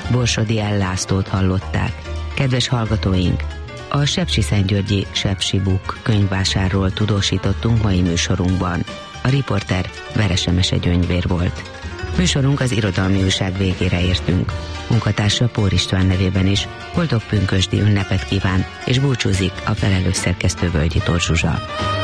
Borsodi L. Lászlót hallották. Kedves hallgatóink, a sepsiszentgyörgyi Sepsi Book könyvvásárról tudósítottunk mai műsorunkban. A riporter Veresemese Gyöngyvér volt. Műsorunk az irodalmi újság végére értünk. Munkatársa Pór István nevében is boldog pünkösdi ünnepet kíván, és búcsúzik a felelős szerkesztő Völgyi Tóth Zsuzsa.